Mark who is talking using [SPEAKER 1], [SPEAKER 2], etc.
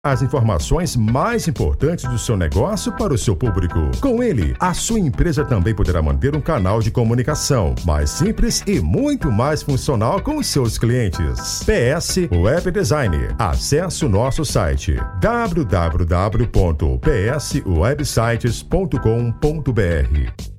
[SPEAKER 1] As informações mais importantes do seu negócio para o seu público. Com ele, a sua empresa também poderá manter um canal de comunicação mais simples e muito mais funcional com os seus clientes. PS Web Design. Acesse o nosso site www.pswebsites.com.br.